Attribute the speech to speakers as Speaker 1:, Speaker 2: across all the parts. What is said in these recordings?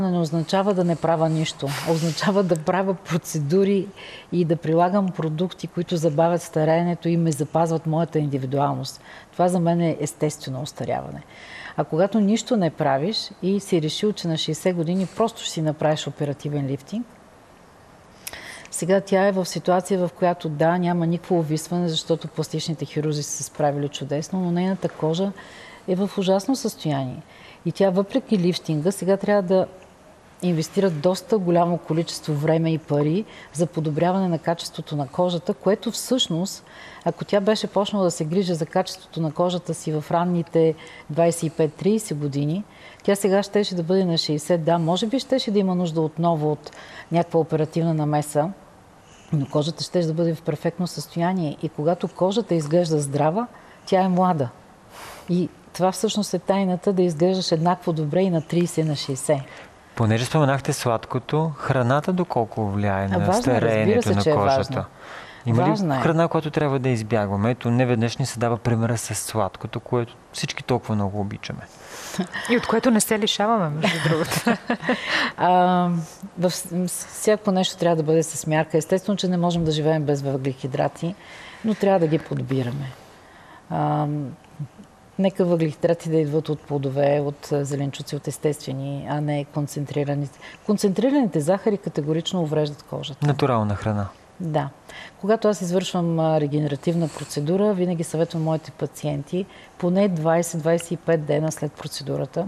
Speaker 1: Не означава да не правя нищо. Означава да правя процедури и да прилагам продукти, които забавят стареенето и ме запазват моята индивидуалност. Това за мен е естествено остаряване. А когато нищо не правиш и си решил, че на 60 години просто ще си направиш оперативен лифтинг, сега тя е в ситуация, в която да, няма никакво увисване, защото пластичните хирурзи са се справили чудесно, но нейната кожа е в ужасно състояние. И тя въпреки лифтинга сега трябва да инвестира доста голямо количество време и пари за подобряване на качеството на кожата, което всъщност, ако тя беше почнала да се грижи за качеството на кожата си в ранните 25-30 години, тя сега щеше да бъде на 60, да, може би щеше да има нужда отново от някаква оперативна намеса, но кожата ще да бъде в перфектно състояние. И когато кожата изглежда здрава, тя е млада. И това всъщност е тайната да изглеждаш еднакво добре и на 30, и на 60.
Speaker 2: Понеже споменахте сладкото, храната доколко влияе на стареенето на кожата? Има ли храна, която трябва да избягваме? Ето, неведнъж ни се дава примера с сладкото, което всички толкова много обичаме.
Speaker 3: И от което не се лишаваме, между другото.
Speaker 1: Всяко нещо трябва да бъде с мярка. Естествено, че не можем да живеем без въглехидрати, но трябва да ги подбираме. Нека въглехидрати да идват от плодове, от зеленчуци, от естествени, а не концентрираните. Концентрираните захари категорично увреждат кожата.
Speaker 2: Натурална храна.
Speaker 1: Да. Когато аз извършвам регенеративна процедура, винаги съветвам моите пациенти поне 20-25 дена след процедурата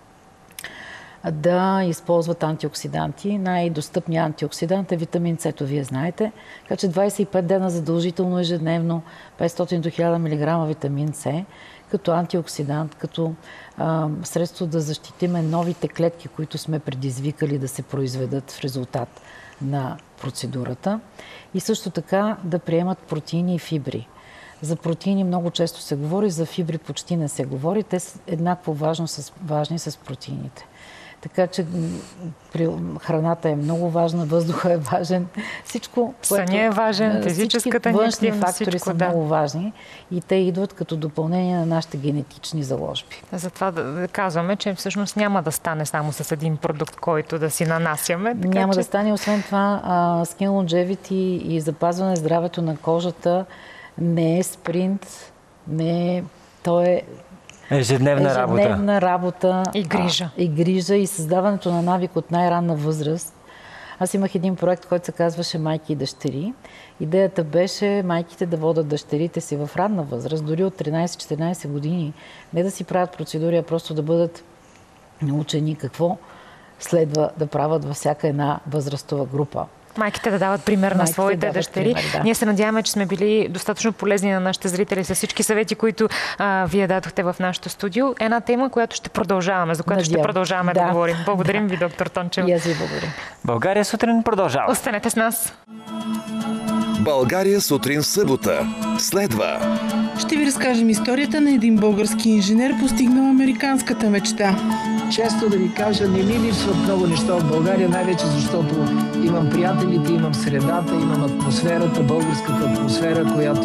Speaker 1: да използват антиоксиданти. Най-достъпният антиоксидант е витамин С, вие знаете. Така че 25 дена задължително ежедневно 500 до 1000 мг витамин С като антиоксидант, като средство да защитиме новите клетки, които сме предизвикали да се произведат в резултат на процедурата. И също така да приемат протеини и фибри. За протеини много често се говори, за фибри почти не се говори. Те са еднакво важни с протеините. Така че храната е много важна, въздуха е важен. Всичко,
Speaker 3: съня е важен, физическата ни
Speaker 1: външни фактори са много важни и те идват като допълнение на нашите генетични заложби.
Speaker 3: Затова да казваме, че всъщност няма да стане само с един продукт, който да си нанасяме.
Speaker 1: Няма да стане. Освен това, Skin Longevity и запазване здравето на кожата не е спринт, то е
Speaker 2: ежедневна
Speaker 3: работа и грижа.
Speaker 1: И грижа и създаването на навик от най-ранна възраст. Аз имах един проект, който се казваше Майки и дъщери. Идеята беше майките да водят дъщерите си в ранна възраст, дори от 13-14 години. Не да си правят процедури, а просто да бъдат научени какво следва да правят във всяка една възрастова група.
Speaker 3: Майките да дават пример на своите дъщери. Да. Ние се надяваме, че сме били достатъчно полезни на нашите зрители с всички съвети, които вие дадохте в нашото студио. Една тема, която ще продължаваме, за която ще продължаваме да говорим. Благодарим ви, доктор Тончева.
Speaker 1: И аз ви благодаря.
Speaker 2: България сутрин продължава.
Speaker 3: Останете с нас.
Speaker 4: България сутрин събота. Следва.
Speaker 5: Ще ви разкажем историята на един български инженер, постигнал американската мечта.
Speaker 6: Често да ви кажа, не ми липсват много неща от България, най-вече защото имам приятелите, имам средата, имам атмосферата, българската атмосфера,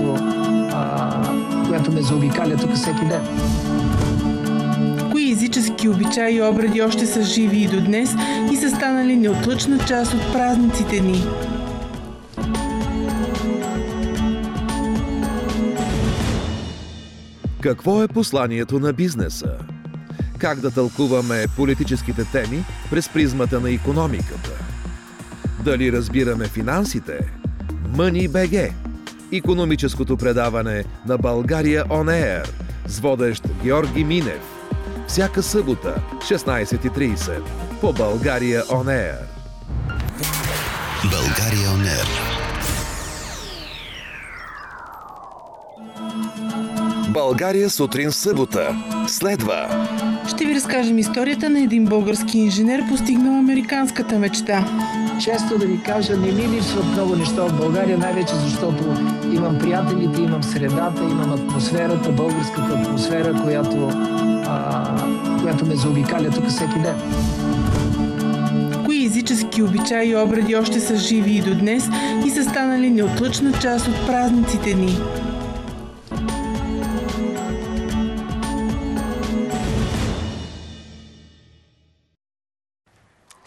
Speaker 6: която ме заобикаля тук всеки ден.
Speaker 5: Кои езически обичаи и обреди още са живи и до днес и са станали неотлъчна част от празниците ни?
Speaker 4: Какво е посланието на бизнеса? Как да тълкуваме политическите теми през призмата на икономиката? Дали разбираме финансите? Money BG. Икономическото предаване на България On Air с водещ Георги Минев. Всяка събота, 16:30 по България On Air.
Speaker 7: България On Air.
Speaker 4: България сутрин събота. Следва.
Speaker 5: Ще ви разкажем историята на един български инженер, постигнал американската мечта.
Speaker 6: Често да ви кажа, не ми липсват много неща от България, най-вече защото имам приятелите, имам средата, имам атмосферата, българската атмосфера, която ме заобикаля тук всеки ден.
Speaker 5: Кои езически обичаи и обреди още са живи и до днес и са станали неотлъчна част от празниците ни?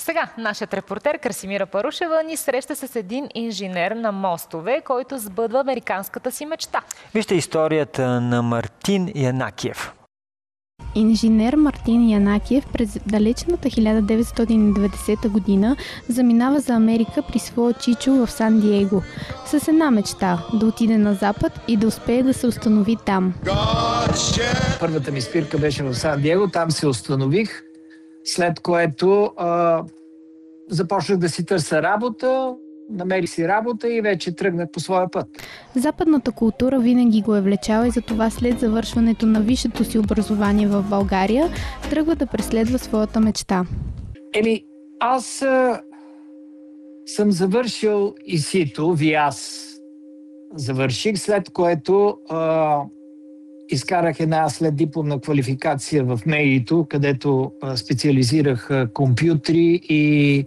Speaker 3: Сега, нашият репортер Красимира Парушева ни среща с един инженер на мостове, който сбъдва американската си мечта.
Speaker 2: Вижте историята на Мартин Янакиев.
Speaker 7: Инженер Мартин Янакиев през далечната 1990 година заминава за Америка при своя чичо в Сан Диего с една мечта – да отиде на Запад и да успее да се установи там.
Speaker 6: Първата ми спирка беше в Сан Диего, там се установих, след което започнах да си търся работа, намерих си работа и вече тръгнах по своя път.
Speaker 7: Западната култура винаги го е влечала и затова след завършването на висшето си образование в България тръгва да преследва своята мечта.
Speaker 6: Аз съм завършил ИСИТО, ВИАС. Завърших, след което изкарах една следдипломна квалификация в МЕИТО, където специализирах компютри и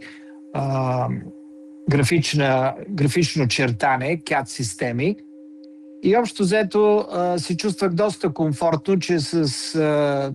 Speaker 6: графично чертане, CAD системи. И общо взето се чувствах доста комфортно, че с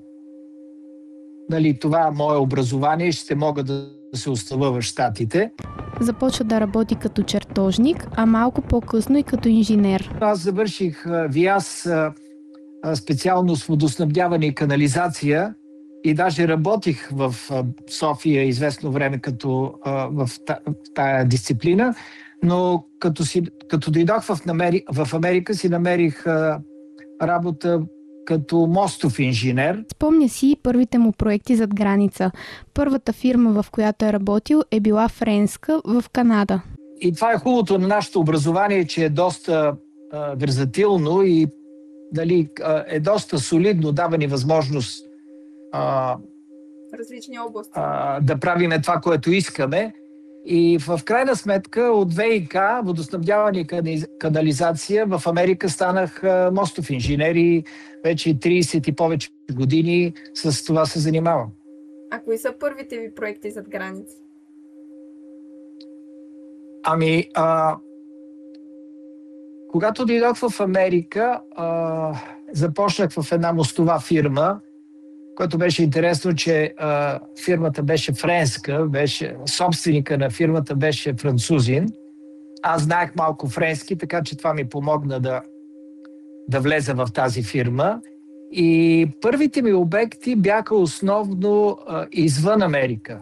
Speaker 6: това мое образование ще мога да се установя в Щатите.
Speaker 7: Започва да работи като чертожник, а малко по-късно и като инженер.
Speaker 6: Аз завърших ВИАС, специално с водоснабдяване и канализация, и даже работих в София известно време в тая дисциплина, но като дойдох в Америка си намерих работа като мостов инженер.
Speaker 7: Спомня си първите му проекти зад граница. Първата фирма, в която е работил, е била френска в Канада.
Speaker 6: И това е хубавото на нашето образование, че е доста верзатилно и е доста солидно, дава ни възможност
Speaker 8: различни области
Speaker 6: да правим това, което искаме. И в крайна сметка от ВИК, водоснабдяване и канализация, в Америка станах мостов инженер и вече 30 и повече години с това се занимавам.
Speaker 8: А кои са първите ви проекти зад граница?
Speaker 6: Когато дойдох в Америка, започнах в една мостова фирма, което беше интересно, че фирмата беше френска, собственика на фирмата беше французин. Аз знаех малко френски, така че това ми помогна да влеза в тази фирма. И първите ми обекти бяха основно извън Америка.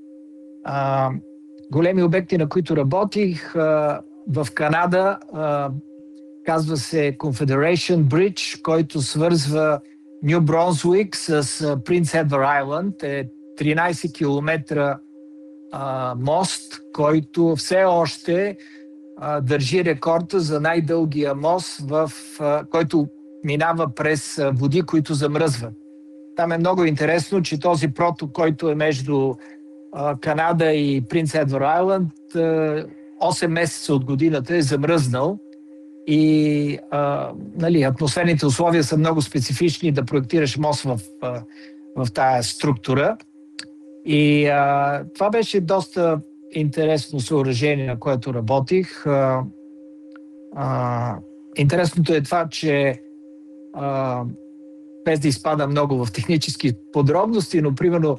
Speaker 6: Големи обекти, на които работих в Канада, казва се Confederation Bridge, който свързва Ню Брунсуик с Принц Едвард Айланд. Е 13 км мост, който все още държи рекорда за най-дългия мост, който минава през води, които замръзват. Там е много интересно, че този проток, който е между Канада и Принц Едвард Айланд, 8 месеца от годината е замръзнал. И атмосферните условия са много специфични да проектираш мост в тая структура. И това беше доста интересно съоръжение, на което работих. Интересното е това, че без да изпада много в технически подробности, но примерно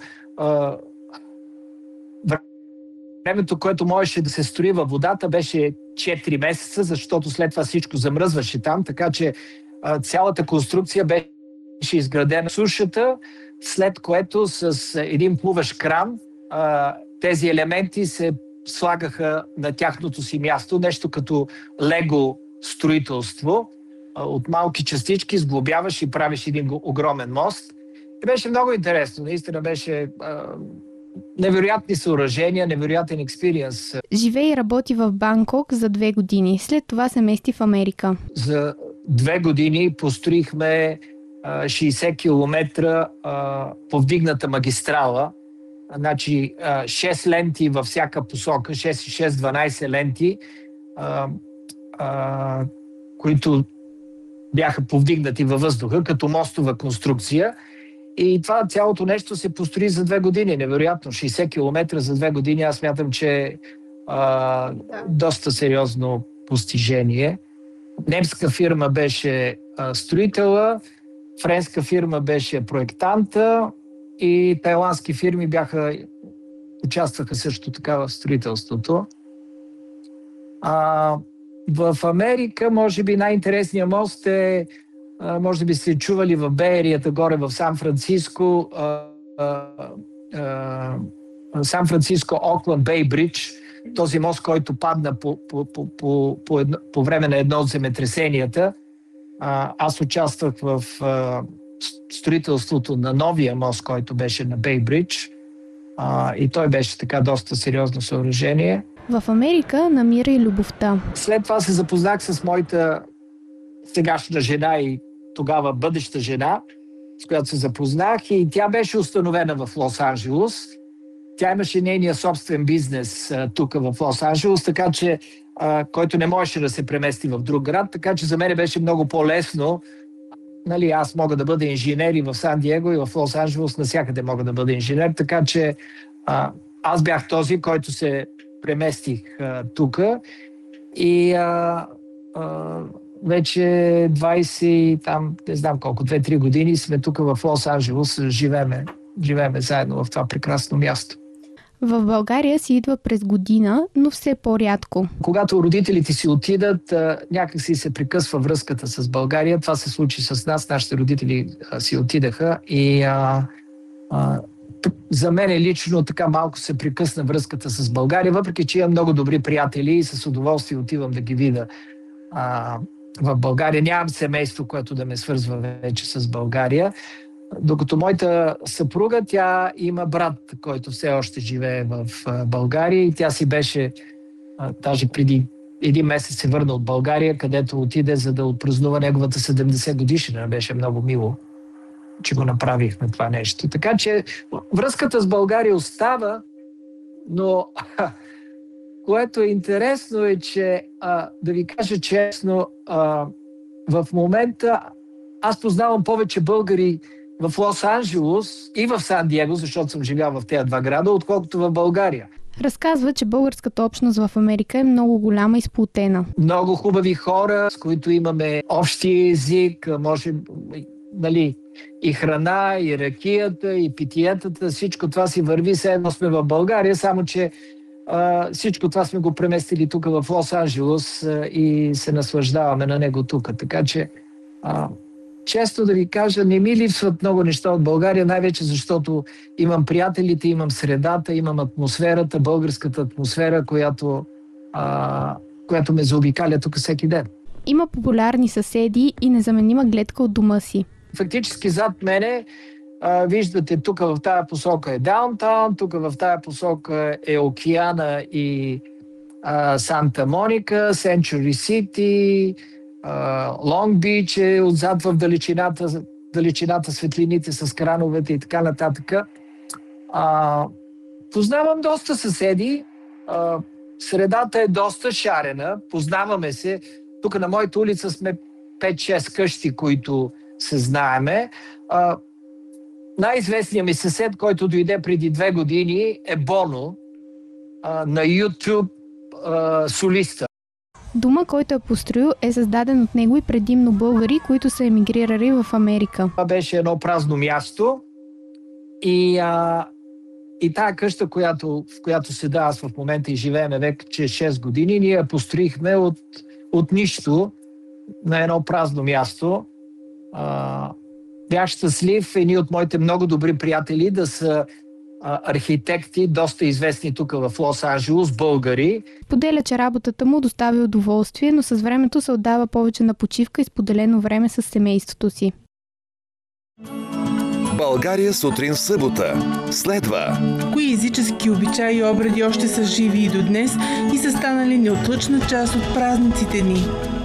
Speaker 6: времето, което можеше да се строи във водата, беше 4 месеца, защото след това всичко замръзваше там, така че цялата конструкция беше изградена в сушата, след което с един плуващ кран тези елементи се слагаха на тяхното си място, нещо като лего строителство. От малки частички сглобяваш и правиш един огромен мост. И беше много интересно, наистина беше невероятни съоръжения, невероятен експириенс.
Speaker 7: Живее и работи в Банкок за 2 години. След това се мести в Америка.
Speaker 6: За 2 години построихме 60 км повдигната магистрала. Значи 6 ленти във всяка посока, 6-12 ленти, които бяха повдигнати във въздуха като мостова конструкция. И това цялото нещо се построи за 2 години. Невероятно. 60 км за 2 години. Аз смятам, че доста сериозно постижение. Немска фирма беше строителя, френска фирма беше проектанта и тайландски фирми бяха участваха също така в строителството. В Америка, може би най-интересният мост е, може би сте чували в Беерията, горе в Сан-Франциско, Сан-Франциско Окланд Бей Бридж, този мост, който падна по време на едно от земетресенията. Аз участвах в строителството на новия мост, който беше на Бей Бридж, и той беше така доста сериозно съоръжение.
Speaker 7: В Америка намира и любовта.
Speaker 6: След това се запознах с моята сегашна жена и тогава бъдеща жена, с която се запознах, и тя беше установена в Лос-Анджелес. Тя имаше нейния собствен бизнес тук в Лос-Анджелес, така че който не можеше да се премести в друг град, така че за мен беше много по-лесно. Нали, аз мога да бъда инженер и в Сан-Диего, и в Лос-Анджелес, навсякъде мога да бъда инженер, така че аз бях този, който се преместих тук, и вече 20, там не знам колко, 2-3 години сме тук в Лос-Анджелес, живееме заедно в това прекрасно място.
Speaker 7: В България си идва през година, но все по-рядко.
Speaker 6: Когато родителите си отидат, някак си се прекъсва връзката с България. Това се случи с нас. Нашите родители си отидаха и за мен лично така малко се прекъсна връзката с България, въпреки че имам много добри приятели и с удоволствие отивам да ги видя в България. Нямам семейство, което да ме свързва вече с България. Докато моята съпруга, тя има брат, който все още живее в България, и тя си беше, даже преди един месец се върна от България, където отиде, за да отпразнува неговата 70 годишнина. Беше много мило, че го направихме това нещо. Така че връзката с България остава, но което е интересно е, че да ви кажа честно, в момента аз познавам повече българи в Лос-Анджелес и в Сан-Диего, защото съм живял в тези два града, отколкото в България.
Speaker 7: Разказва, че българската общност в Америка е много голяма и сплотена.
Speaker 6: Много хубави хора, с които имаме общи език, може, нали, и храна, и ракията, и питиетата, всичко това си върви, все едно сме в България, само че всичко това сме го преместили тук в Лос-Анджелес и се наслаждаваме на него тук. Така че често да ви кажа, не ми липсват много неща от България, най-вече защото имам приятелите, имам средата, имам атмосферата, българската атмосфера, която ме заобикаля тук всеки ден.
Speaker 7: Има популярни съседи и незаменима гледка от дома си.
Speaker 6: Фактически зад мене виждате, тук в тая посока е Даунтаун, тук в тая посока е Океана и Санта Моника, Сенчури Сити, Лонг Бич е отзад в далечината, светлините с крановете и така нататък. Познавам доста съседи, средата е доста шарена, познаваме се. Тук на моята улица сме 5-6 къщи, които се знаеме. Най-известният ми съсед, който дойде преди 2 години, е Боно, на YouTube солиста.
Speaker 7: Дома, който е построил, е създаден от него и предимно българи, които са емигрирали в Америка.
Speaker 6: Това беше едно празно място и тая къща, в която седа аз в момента и живееме вече 6 години, ние я построихме от нищо на едно празно място. Бях щастлив едни от моите много добри приятели да са архитекти, доста известни тук в Лос-Анджелес, българи.
Speaker 7: Поделя, че работата му доставя удоволствие, но с времето се отдава повече на почивка и споделено време с семейството си.
Speaker 4: България сутрин в събота. Следва.
Speaker 5: Кои езически обичаи и обреди още са живи и до днес и са станали неотлъчна част от празниците ни?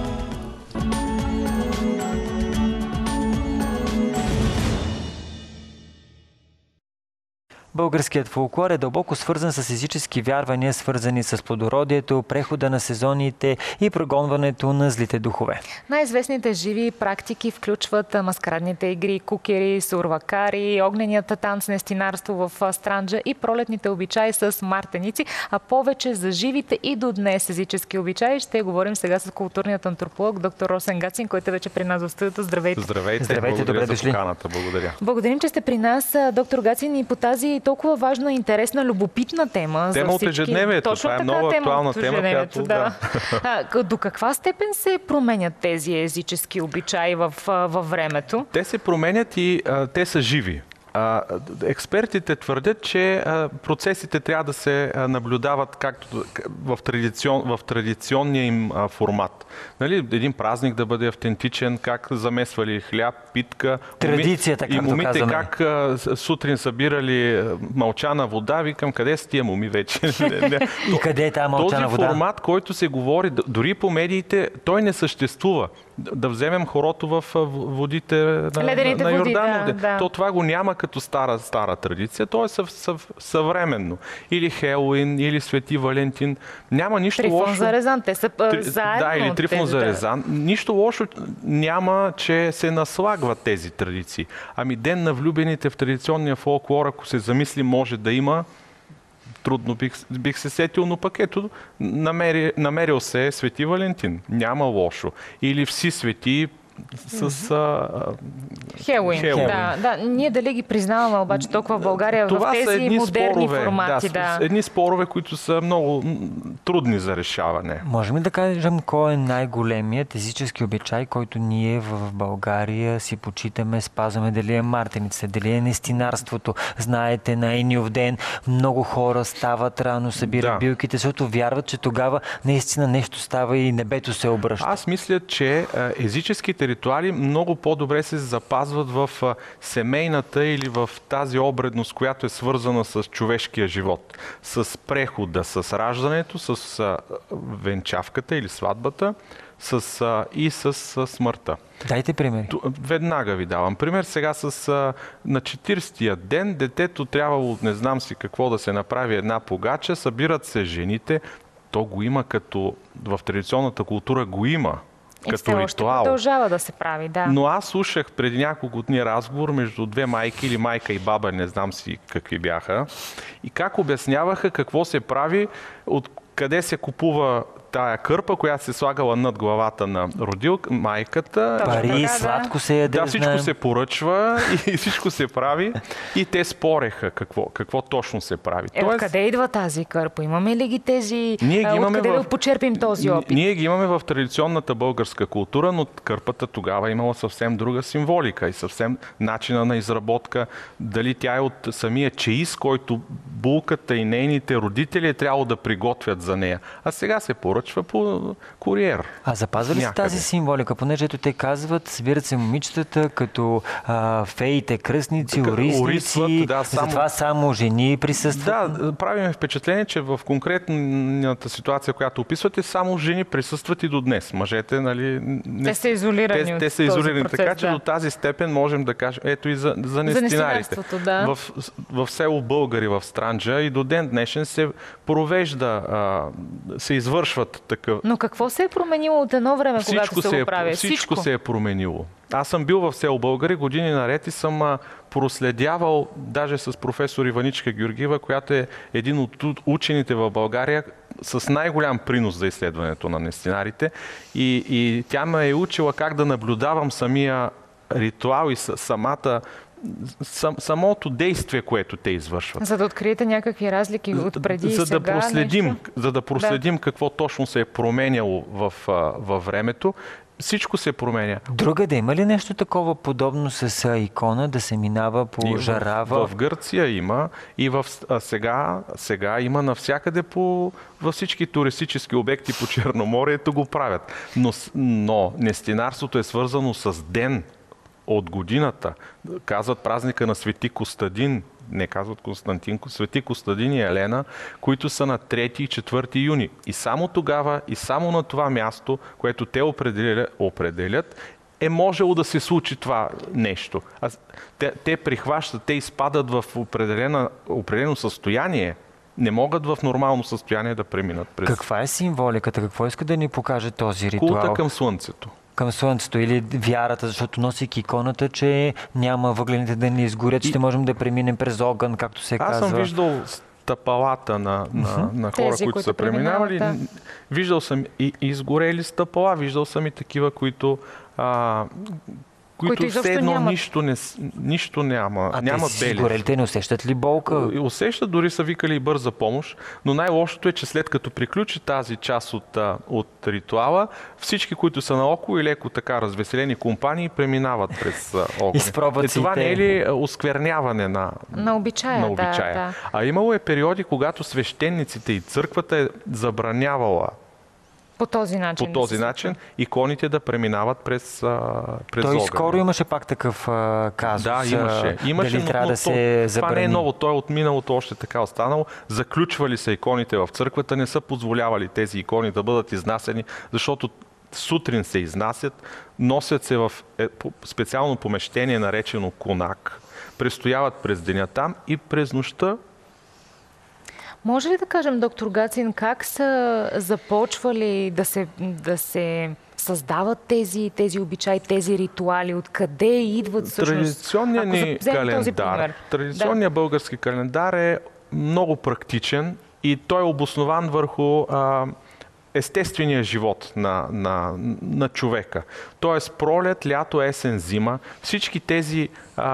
Speaker 2: Българският фолклор е дълбоко свързан с езически вярвания, свързани с плодородието, прехода на сезоните и прогонването на злите духове.
Speaker 3: Най-известните живи практики включват маскарадните игри, кукери, сурвакари, огненият танц, нестинарство в Странджа и пролетните обичаи с мартеници, а повече за живите и до днес езически обичаи ще говорим сега с културният антрополог доктор Росен Гацин, който е вече при нас в студиото. Здравейте!
Speaker 2: Здравейте, добре дошли.
Speaker 9: Благодаря.
Speaker 3: Благодарим, че сте при нас, доктор Гацин, и по тази толкова важна, интересна, любопитна тема за всички.
Speaker 9: Тема от ежедневието.
Speaker 3: Точно
Speaker 9: това е много актуална тема, която...
Speaker 3: Да. До каква степен се променят тези езически обичаи във времето?
Speaker 9: Те се променят и те са живи. Експертите твърдят, че процесите трябва да се наблюдават както в традиционния им формат. Нали, един празник да бъде автентичен, как замесвали хляб, питка.
Speaker 2: Традицията, както
Speaker 9: момите,
Speaker 2: казваме.
Speaker 9: как сутрин събирали мълчана вода, викам, къде са тия моми вече?
Speaker 2: И къде е тази мълчана вода?
Speaker 9: Този формат, който се говори, дори по медиите, той не съществува. Да вземем хорото в водите на Йордановде. Да. То това го няма като стара традиция, то е съвременно. Или Хелуин, или Свети Валентин. Няма нищо лошо.
Speaker 3: Трифон Зарезан, те са заедно.
Speaker 9: Да, или Трифон Зарезан. Нищо лошо няма, че се наслагват тези традиции. Ами Ден на влюбените в традиционния фолклор, ако се замисли, може да има. Трудно бих се сетил, но пък ето, намерил се Свети Валентин. Няма лошо. Или Вси свети с
Speaker 3: Хелуин. Да, ние дали ги признаваме обаче толкова в България
Speaker 9: това
Speaker 3: в тези модерни формати.
Speaker 9: Едни спорове, които са много трудни за решаване.
Speaker 2: Можем ли да кажем кой е най-големият езически обичай, който ние в България си почитаме, спазваме? Дали е мартеница, дали е нестинарството? Знаете, на Еньов ден много хора стават рано, събират билките, защото вярват, че тогава наистина нещо става и небето се обръща.
Speaker 9: Аз мисля, че езическите ритуали много по-добре се запазват в семейната или в тази обредност, която е свързана с човешкия живот. С прехода, с раждането, с венчавката или сватбата и с смъртта.
Speaker 2: Дайте примери.
Speaker 9: Веднага ви давам пример. Сега на 40-тия ден детето трябвало, не знам си какво, да се направи една погача, събират се жените. То го има като в традиционната култура го има. Като ритуал.
Speaker 3: Продължава да се прави, да.
Speaker 9: Но аз слушах преди няколко дни разговор между две майки или майка и баба, не знам си какви бяха, и как обясняваха какво се прави, откъде се купува тая кърпа, която се слагала над главата на майката.
Speaker 2: Пари, сладко се яде.
Speaker 9: Да, всичко се поръчва и всичко се прави. И те спореха какво точно се прави.
Speaker 3: Откъде идва тази кърпа? Имаме ли ги тези?
Speaker 9: Откъде
Speaker 3: да почерпим този опит?
Speaker 9: Ние ги имаме в традиционната българска култура, но кърпата тогава имала съвсем друга символика и съвсем начина на изработка. Дали тя е от самия чеиз, който булката и нейните родители е трябвало да приготвят за нея. А сега се поръчва по куриер.
Speaker 2: А запазва ли се тази символика? Понеже ето те казват, събират се момичетата като феите, кръстници, орисници, затова само жени присъстват.
Speaker 9: Да, правим впечатление, че в конкретната ситуация, която описвате, само жени присъстват и до днес. Мъжете, нали...
Speaker 3: Те са изолирани.
Speaker 9: Те са изолирани, така че до тази степен можем да кажем, ето и за нестинарите.
Speaker 3: Да.
Speaker 9: В село Българи, в Странджа, и до ден днешен се провежда, се извършват такъв.
Speaker 3: Но какво се е променило от едно време, когато се го прави?
Speaker 9: Всичко се е променило. Аз съм бил в село Българи години наред и съм проследявал даже с професор Иваничка Георгиева, която е един от учените в България с най-голям принос за изследването на нестинарите. И тя ме е учила как да наблюдавам самия ритуал и самото действие, което те извършват.
Speaker 3: За да откриете някакви разлики от преди и сега?
Speaker 9: За да проследим какво точно се е променяло във времето. Всичко се променя.
Speaker 2: Другаде има ли нещо такова подобно с икона, да се минава по жарава?
Speaker 9: В Гърция има и сега има навсякъде във всички туристически обекти по Черноморието го правят. Но нестинарството е свързано с ден от годината. Казват празника на Свети Костадин, не казват Константин, Свети Костадин и Елена, които са на 3 и 4 юни. И само тогава, и само на това място, което те определят, е можело да се случи това нещо. Те прихващат, те изпадат в определено състояние, не могат в нормално състояние да преминат през...
Speaker 2: Каква е символиката? Какво иска да ни покаже този ритуал?
Speaker 9: Култа към Слънцето.
Speaker 2: Към Слънцето или вярата, защото носики иконата, че няма въглените да ни изгорят, ще можем да преминем през огън, както се казва.
Speaker 9: Аз съм виждал стъпалата на хора, които са преминавали. Да. Виждал съм и изгорели стъпала, виждал съм и такива, които които все едно нищо няма. Няма белези.
Speaker 2: Горелите не усещат ли болка?
Speaker 9: Усещат, дори са викали и бърза помощ, но най-лошото е, че след като приключи тази част от ритуала, всички, които са наоколо и леко така развеселени компании, преминават през огъня. Това не е ли оскверняване на обичая?
Speaker 3: Да.
Speaker 9: А имало е периоди, когато свещениците и църквата е забранявала
Speaker 3: по този начин
Speaker 9: иконите да преминават през огъня.
Speaker 2: Скоро имаше пак такъв казус.
Speaker 9: Да, имаше,
Speaker 2: дали трябва да се забрани.
Speaker 9: Това не е ново, то е от миналото още така останало. Заключвали са иконите в църквата, не са позволявали тези икони да бъдат изнасени, защото сутрин се изнасят, носят се в специално помещение, наречено конак, престояват през деня там и през нощта.
Speaker 3: Може ли да кажем, доктор Гацин, как са започвали да се създават тези обичаи, тези ритуали? Откъде идват всъщност?
Speaker 9: Традиционният български календар е много практичен и той е обоснован върху естествения живот на човека. Тоест пролет, лято, есен, зима, всички тези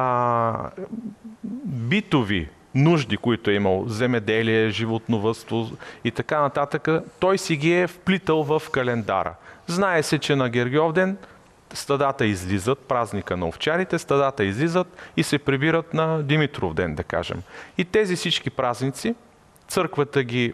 Speaker 9: битови нужди, които е имал, земеделие, животновъдство и така нататък, той си ги е вплитал в календара. Знае се, че на Гергьовден стадата излизат, празника на овчарите, стадата излизат и се прибират на Димитров ден, да кажем. И тези всички празници църквата ги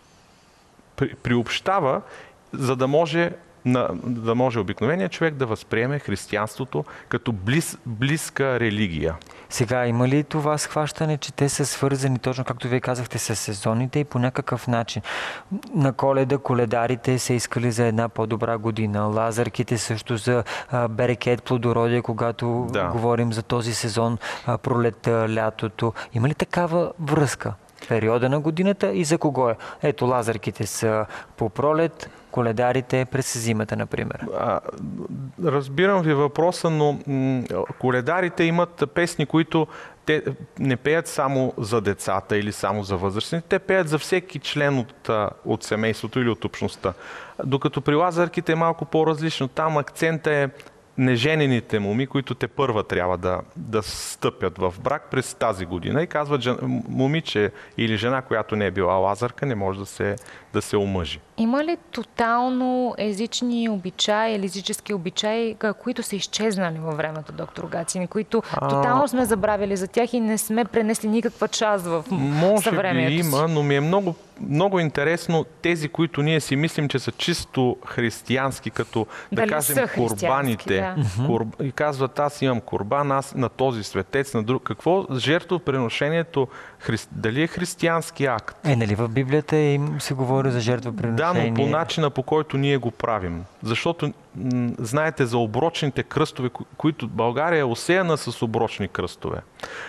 Speaker 9: приобщава, за да може обикновеният човек да възприеме християнството като близка религия.
Speaker 2: Сега, има ли това схващане, че те са свързани, точно както вие казахте, с сезоните и по някакъв начин? На Коледа коледарите са искали за една по-добра година, лазарките също за берекет, плодородие, когато говорим за този сезон, пролетта, лятото. Има ли такава връзка? Периода на годината и за кого е? Ето, лазарките са по пролет, коледарите през зимата, например.
Speaker 9: Разбирам ви въпроса, но коледарите имат песни, които те не пеят само за децата или само за възрастните, те пеят за всеки член от семейството или от общността. Докато при лазарките е малко по-различно. Там акцента е неженените моми, които те първа трябва да стъпят в брак през тази година и казват, момиче или жена, която не е била лазарка, не може да се омъжи.
Speaker 3: Има ли тотално езични обичаи или езически обичаи, които са изчезнали във времето, доктор Гацин, които тотално сме забравили за тях и не сме пренесли никаква част в съвремието си?
Speaker 9: Може би има, но ми е много интересно тези, които ние си мислим, че са чисто християнски, като да кажем курбаните. Да. И казват, аз имам курбан, аз на този светец, на друг. Какво жертвоприношението, дали е християнски акт?
Speaker 2: Нали в Библията им се говори за жертвоприношение?
Speaker 9: Да, но по начина, по който ние го правим. Защото знаете за оброчните кръстове, които България е осеяна с оброчни кръстове.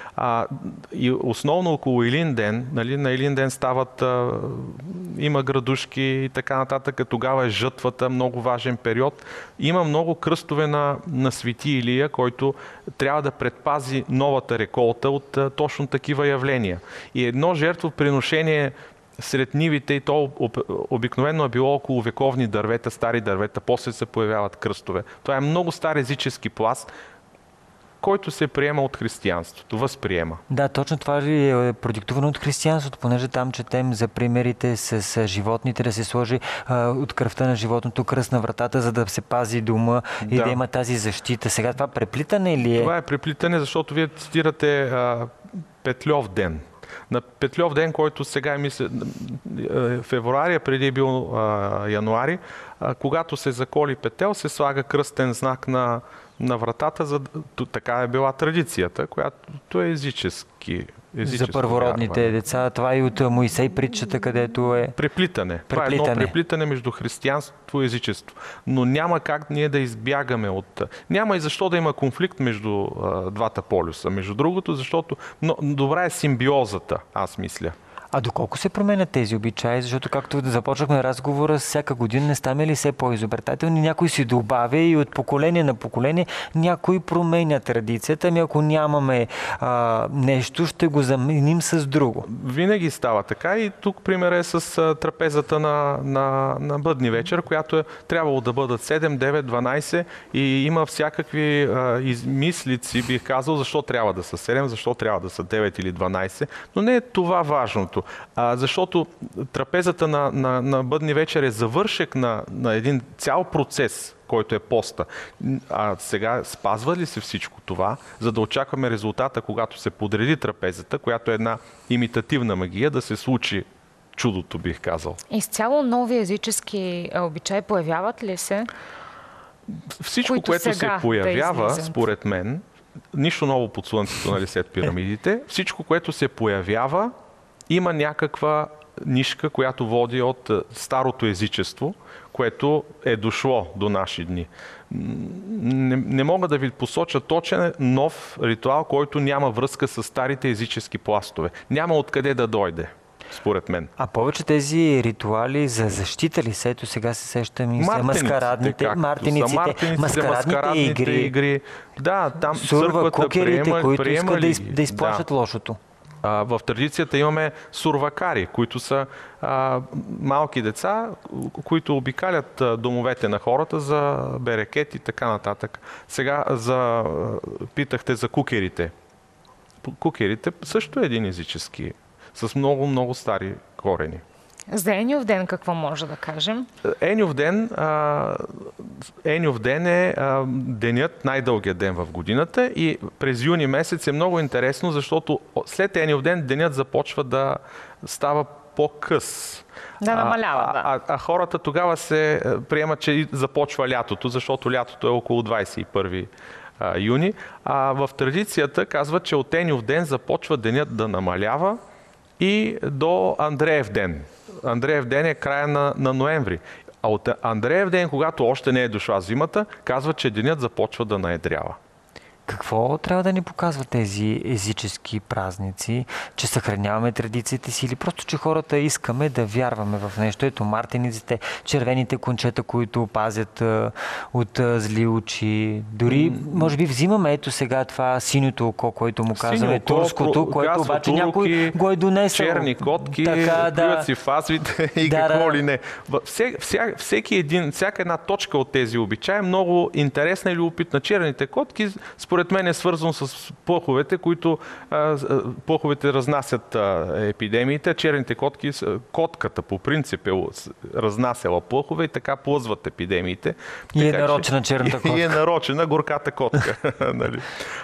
Speaker 9: И основно около Илинден, нали, на Илинден стават, има градушки и така нататък, тогава е жътвата, много важен период. Има много кръстове на Свети Илия, който трябва да предпази новата реколта от точно такива явления. И едно жертвоприношение сред нивите, и то обикновено е било около вековни дървета, стари дървета, после се появяват кръстове. Това е много стар езически пласт, който се приема от християнството, възприема.
Speaker 2: Да, точно това ли е продиктувано от християнството, понеже там четем за примерите с животните, да се сложи от кръвта на животното кръст на вратата, за да се пази дома и да има тази защита. Сега това преплитане ли е?
Speaker 9: Това е преплитане, защото вие цитирате Петльов ден. На Петльов ден, който сега мисля, февруари, преди е бил януари, когато се заколи петел, се кръстен знак на вратата, така е била традицията, която е езически.
Speaker 2: За първородните деца, това и от Моисей притчата, където е
Speaker 9: преплитане. Това е едно преплитане между християнство и езичество. Но няма как ние да избягаме от... Няма и защо да има конфликт между двата полюса. Между другото, защото добра е симбиозата, аз мисля.
Speaker 2: А доколко се променят тези обичаи? Защото както започнахме разговора, всяка година не ставаме ли все по-изобретателни? Някой си добавя и от поколение на поколение някой променя традицията. Ами ако нямаме нещо, ще го заменим с друго.
Speaker 9: Винаги става така и тук пример е с трапезата на бъдни вечер, която е трябвало да бъдат 7, 9, 12 и има всякакви измислици, бих казал, защо трябва да са 7, защо трябва да са 9 или 12, но не е това важното, защото трапезата на бъдни вечер е завършек на един цял процес, който е поста. А сега спазва ли се всичко това, за да очакваме резултата, когато се подреди трапезата, която е една имитативна магия, да се случи чудото, бих казал.
Speaker 3: Изцяло нови езически обичаи появяват ли се?
Speaker 9: Всичко, което се появява, според мен, нищо ново под слънцето, нали, след пирамидите, всичко, което се появява, има някаква нишка, която води от старото езичество, което е дошло до наши дни. Не мога да ви посоча точен нов ритуал, който няма връзка с старите езически пластове. Няма откъде да дойде, според мен.
Speaker 2: А повече тези ритуали за защита ли се? Ето сега се сещам и за маскарадните, маскарадните игри.
Speaker 9: Да, там
Speaker 2: църквата кукерите, които искат да изплашат лошото.
Speaker 9: В традицията имаме сурвакари, които са малки деца, които обикалят домовете на хората за берекет и така нататък. Сега питахте за кукерите. Кукерите също е един езически, с много стари корени.
Speaker 3: За Еньов ден какво може да кажем?
Speaker 9: Еньов ден е денят, най-дългият ден в годината и през юни месец е много интересно, защото след Еньов ден денят започва да става по-къс.
Speaker 3: Да намалява,
Speaker 9: А хората тогава се приемат, че започва лятото, защото лятото е около 21 юни. А в традицията казват, че от Еньов ден започва денят да намалява и до Андреев ден. Андреев ден е края на ноември. А от Андреев ден, когато още не е дошла зимата, казва, че денят започва да наедрява.
Speaker 2: Какво трябва да ни показват тези езически празници? Че съхраняваме традициите си или просто, че хората искаме да вярваме в нещо? Ето мартениците, червените кончета, които пазят от зли очи. Дори, може би, взимаме ето сега това синьото око, което му казваме, турското, което обаче някой го е донесъл.
Speaker 9: Черни котки, плюят си фазвите и какво ли не. Всяка една точка от тези обичаи е много интересна и любопитна. Черните котки, според мен е свързано с плъховете, които плъховете разнасят епидемиите. Черните котки, котката по принцип е разнасяла плъхове и така плъзват епидемиите.
Speaker 2: И е нарочена черната котка.
Speaker 9: И е нарочена горката котка. Нали?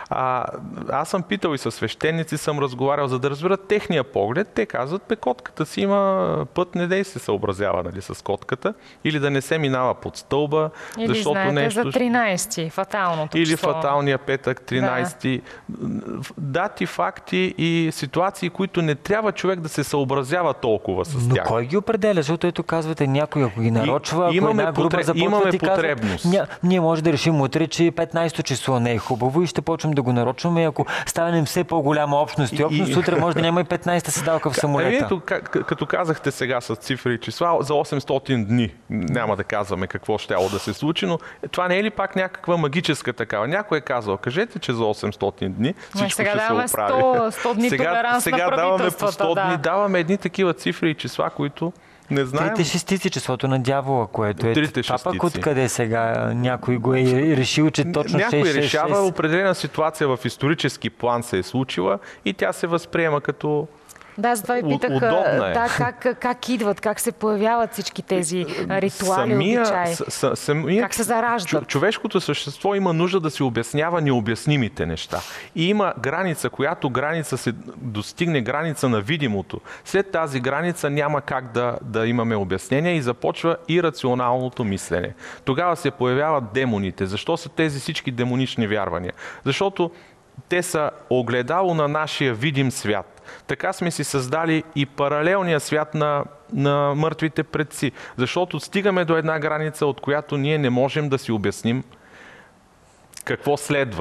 Speaker 9: Аз съм питал и със свещеници, съм разговарял, за да разберат техния поглед. Те казват, котката си има път, не дей се съобразява, нали, с котката, или да не се минава под стълба,
Speaker 3: или
Speaker 9: защото
Speaker 3: знаете
Speaker 9: нещо...
Speaker 3: за 13-ти, фаталното
Speaker 9: или
Speaker 3: число.
Speaker 9: фаталния петък, 13-ти. Дати, факти и ситуации, които не трябва човек да се съобразява толкова с тях.
Speaker 2: Но кой ги определя? Защото ето казвате, някой ако ги нарочва, ако една група започва да
Speaker 9: потребност.
Speaker 2: Ние може да решим утре, че 15-то число не е хубаво и ще почнем да го нарочваме. Ако станем все по-голяма общност и общност, утре може да няма и 15-та седалка в самолета.
Speaker 9: Ето, като казахте сега с цифри и числа, за 800 дни няма да казваме какво щяло да се случи, но това не е ли пак някаква магическа такава? Някой е казал, кажете, че за 800 дни всичко ще се оправи.
Speaker 3: 100 дни толеранс на правителствата.
Speaker 9: Даваме по 100 дни, даваме едни такива цифри и числа, които не знаем.
Speaker 2: Трите шестици, числото на дявола, което е това пък откъде сега някой го е решил, че точно 6-6-6.
Speaker 9: Някой решава, определена ситуация в исторически план се е случила и тя се възприема като
Speaker 3: Да, затова ви питах как идват, как се появяват всички тези ритуали, обичаи, как се зараждат.
Speaker 9: Човешкото същество има нужда да си обяснява необяснимите неща. И има граница, която граница се достигне граница на видимото. След тази граница няма как да имаме обяснение и започва ирационалното мислене. Тогава се появяват демоните. Защо са тези всички демонични вярвания? Защото те са огледало на нашия видим свят. Така сме си създали и паралелния свят на мъртвите предци. Защото стигаме до една граница, от която ние не можем да си обясним какво следва.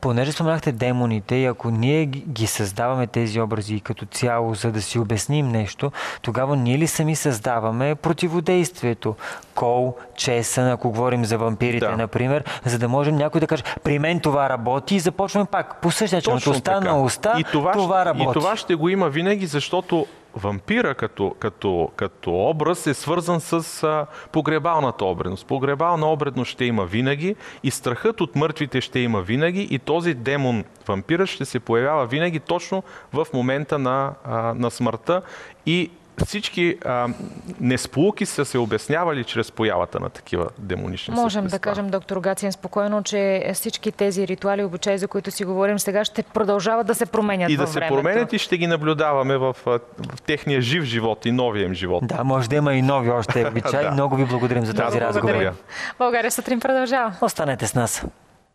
Speaker 2: Понеже споменахте демоните и ако ние ги създаваме тези образи като цяло, за да си обясним нещо, тогава ние ли сами създаваме противодействието? Кол, чесън, ако говорим за вампирите, например, за да можем някой да каже, при мен това работи и започваме пак по същия начин. От уста на уста това работи.
Speaker 9: И това ще го има винаги, защото вампира като образ е свързан с погребалната обредност. Погребална обредност ще има винаги и страхът от мъртвите ще има винаги и този демон вампира ще се появява винаги точно в момента на смъртта и всички несполуки са се обяснявали чрез появата на такива демонични същества.
Speaker 3: Можем да кажем, доктор Гацин, спокойно, че всички тези ритуали, обичаи, за които си говорим сега, ще продължават да се променят
Speaker 9: и да се променят и ще ги наблюдаваме в техния жив живот и новия им живот.
Speaker 2: Да, може да има и нови още обичаи. Много ви благодарим за този разговор.
Speaker 3: България сутрин продължава.
Speaker 2: Останете с нас.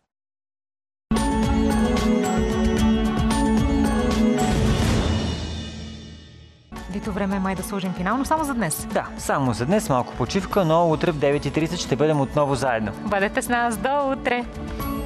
Speaker 3: Дито време е май да сложим финално само за днес.
Speaker 2: Да, само за днес, малко почивка, но утре в 9:30 ще бъдем отново заедно.
Speaker 3: Бъдете с нас, до утре!